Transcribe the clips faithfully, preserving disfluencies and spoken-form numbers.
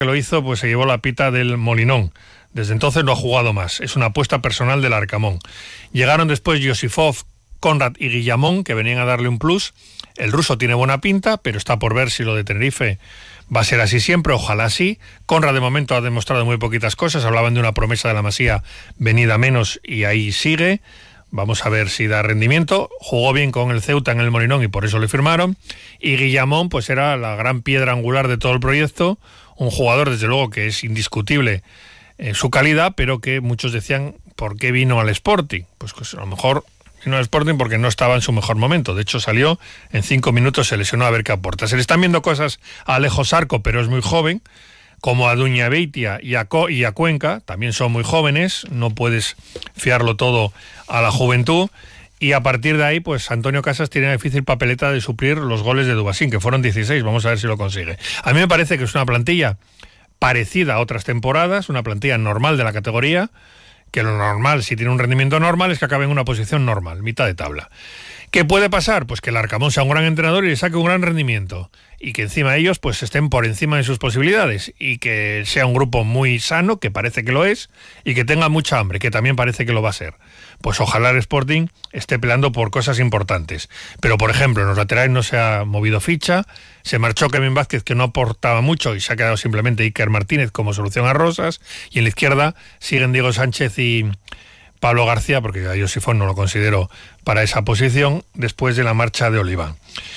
que lo hizo, pues se llevó la pita del Molinón. Desde entonces no ha jugado más. Es una apuesta personal del Arcamón. Llegaron después Yosifov, Conrad y Guillamón, que venían a darle un plus. El ruso tiene buena pinta, pero está por ver si lo de Tenerife va a ser así siempre, ojalá sí. Conrad de momento ha demostrado muy poquitas cosas, hablaban de una promesa de la Masía venida menos y ahí sigue. Vamos a ver si da rendimiento. Jugó bien con el Ceuta en el Molinón y por eso le firmaron. Y Guillamón pues era la gran piedra angular de todo el proyecto, un jugador desde luego que es indiscutible en su calidad, pero que muchos decían, ¿por qué vino al Sporting? Pues, pues a lo mejor vino al Sporting porque no estaba en su mejor momento. De hecho salió, en cinco minutos se lesionó, a ver qué aporta. Se le están viendo cosas a Alejo Sarco, pero es muy joven, como a Duña Beitia y a, Co- y a Cuenca, también son muy jóvenes, no puedes fiarlo todo a la juventud. Y a partir de ahí, pues Antonio Casas tiene la difícil papeleta de suplir los goles de Dubasín, que fueron dieciséis, vamos a ver si lo consigue. A mí me parece que es una plantilla parecida a otras temporadas, una plantilla normal de la categoría, que lo normal, si tiene un rendimiento normal, es que acabe en una posición normal, mitad de tabla. ¿Qué puede pasar? Pues que el Arcamón sea un gran entrenador y le saque un gran rendimiento, y que encima de ellos pues estén por encima de sus posibilidades, y que sea un grupo muy sano, que parece que lo es, y que tenga mucha hambre, que también parece que lo va a ser. Pues ojalá el Sporting esté peleando por cosas importantes. Pero, por ejemplo, en los laterales no se ha movido ficha, se marchó Kevin Vázquez, que no aportaba mucho, y se ha quedado simplemente Iker Martínez como solución a Rosas, y en la izquierda siguen Diego Sánchez y Pablo García, porque a Yosifón no lo considero para esa posición, después de la marcha de Oliván.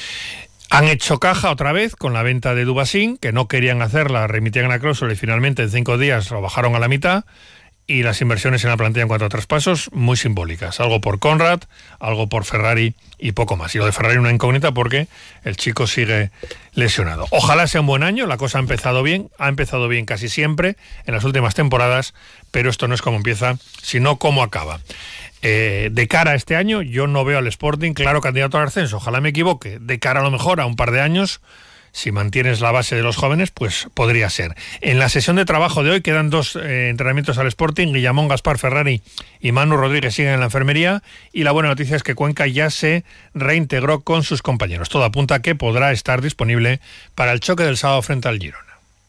Han hecho caja otra vez con la venta de Dubasín, que no querían hacerla, remitían la cláusula y finalmente en cinco días lo bajaron a la mitad, y las inversiones en la plantilla en cuanto a traspasos, muy simbólicas. Algo por Conrad, algo por Ferrari y poco más. Y lo de Ferrari una incógnita porque el chico sigue lesionado. Ojalá sea un buen año, la cosa ha empezado bien, ha empezado bien casi siempre en las últimas temporadas, pero esto no es como empieza, sino cómo acaba. Eh, de cara a este año, yo no veo al Sporting claro candidato al ascenso. Ojalá me equivoque. De cara a lo mejor a un par de años, si mantienes la base de los jóvenes, pues podría ser. En la sesión de trabajo de hoy quedan dos eh, entrenamientos al Sporting. Guillamón, Gaspar, Ferrari y Manu Rodríguez siguen en la enfermería. Y la buena noticia es que Cuenca ya se reintegró con sus compañeros. Todo apunta a que podrá estar disponible para el choque del sábado frente al Girona.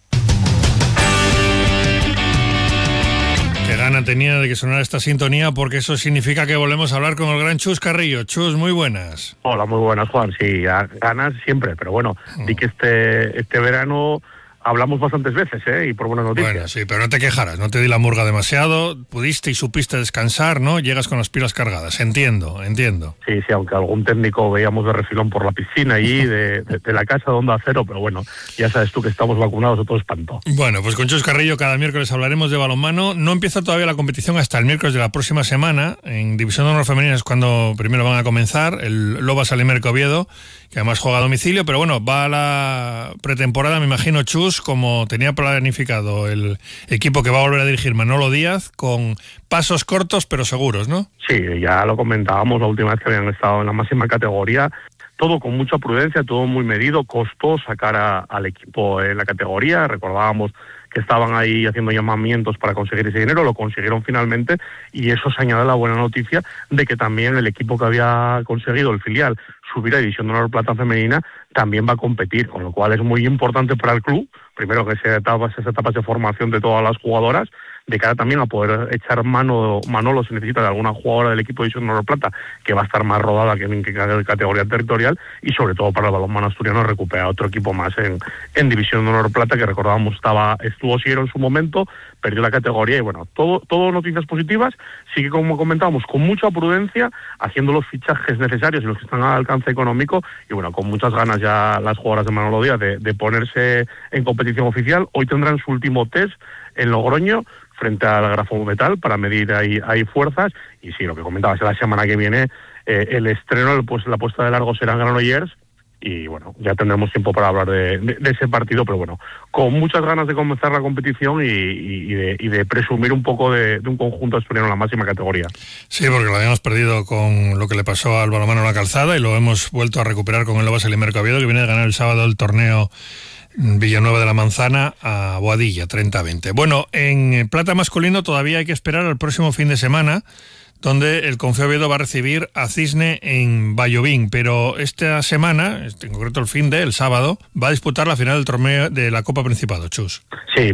Qué gana tenía de que sonara esta sintonía, porque eso significa que volvemos a hablar con el gran Chus Carrillo. Chus, muy buenas. Hola, muy buenas, Juan. Sí, ganas siempre, pero bueno, mm. di que este este verano hablamos bastantes veces, ¿eh? Y por buenas noticias. Bueno, sí, pero no te quejaras, no te di la murga demasiado, pudiste y supiste descansar, ¿no? Llegas con las pilas cargadas, entiendo, entiendo. Sí, sí, aunque algún técnico veíamos de refilón por la piscina allí, de, de, de la casa de Onda Cero, pero bueno, ya sabes tú que estamos vacunados de todo espanto. Bueno, pues con Chus Carrillo cada miércoles hablaremos de balonmano. No empieza todavía la competición hasta el miércoles de la próxima semana. En División de Honor Femenina es cuando primero van a comenzar, el Loba Salimerco Oviedo, que además juega a domicilio, pero bueno, va a la pretemporada, me imagino, Chus, como tenía planificado el equipo que va a volver a dirigir Manolo Díaz, con pasos cortos pero seguros, ¿no? Sí, ya lo comentábamos la última vez que habían estado en la máxima categoría, todo con mucha prudencia, todo muy medido, costó sacar a, al equipo en la categoría, recordábamos que estaban ahí haciendo llamamientos para conseguir ese dinero, lo consiguieron finalmente, y eso se añade a la buena noticia de que también el equipo que había conseguido, el filial, subir a División de Honor Plata Femenina, también va a competir, con lo cual es muy importante para el club, primero que se etapas, esas etapas de formación de todas las jugadoras, de cara también a poder echar mano, Manolo se necesita de alguna jugadora del equipo de División de Honor Plata, que va a estar más rodada que en categoría territorial, y sobre todo para el balonmano asturiano recuperar otro equipo más en, en División de Honor Plata, que recordábamos estaba estuvo Siero en su momento, perdió la categoría, y bueno, todo, todo noticias positivas, sí que como comentábamos, con mucha prudencia, haciendo los fichajes necesarios y los que están al alcance económico, y bueno, con muchas ganas ya las jugadoras de Manolo Díaz de, de ponerse en competición oficial. Hoy tendrán su último test en Logroño, frente al Grafo Metal, para medir ahí, ahí fuerzas, y sí, lo que comentabas, la semana que viene eh, el estreno, pues la puesta de largo será en Granollers, y bueno, ya tendremos tiempo para hablar de, de, de ese partido, pero bueno, con muchas ganas de comenzar la competición y, y, y, de, y de presumir un poco de, de un conjunto asturiano en la máxima categoría. Sí, porque lo habíamos perdido con lo que le pasó al balonmano en la Calzada, y lo hemos vuelto a recuperar con el Loba Salimerco Oviedo, que viene de ganar el sábado el torneo Villanueva de la Manzana a Boadilla, treinta a veinte. Bueno, en plata masculino todavía hay que esperar al próximo fin de semana, donde el Confeo Oviedo va a recibir a Cisne en Vallovín, pero esta semana, en concreto el fin de, el sábado, va a disputar la final del torneo de la Copa Principado, Chus. Sí,